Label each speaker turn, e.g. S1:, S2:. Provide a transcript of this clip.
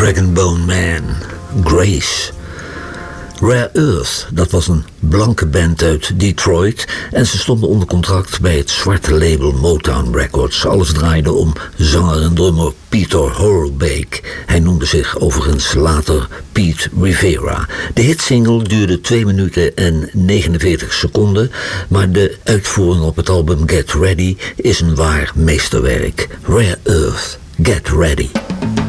S1: Dragonbone Man, Grace. Rare Earth, dat was een blanke band uit Detroit en ze stonden onder contract bij het zwarte label Motown Records. Alles draaide om zanger en drummer Peter Hurlbeek. Hij noemde zich overigens later Pete Rivera. De hitsingle duurde 2 minuten en 49 seconden, maar de uitvoering op het album Get Ready is een waar meesterwerk. Rare Earth, Get Ready.